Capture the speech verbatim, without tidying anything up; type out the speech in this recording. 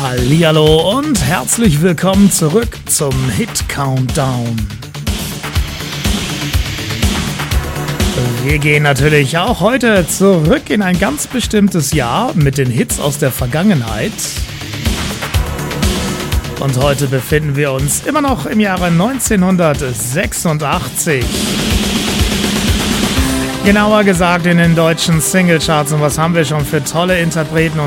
Hallihallo und herzlich willkommen zurück zum Hit Countdown. Wir gehen natürlich auch heute zurück in ein ganz bestimmtes Jahr mit den Hits aus der Vergangenheit. Und heute befinden wir uns immer noch im Jahre neunzehnhundertsechsundachtzig. Genauer gesagt in den deutschen Singlecharts. Und was haben wir schon für tolle Interpreten und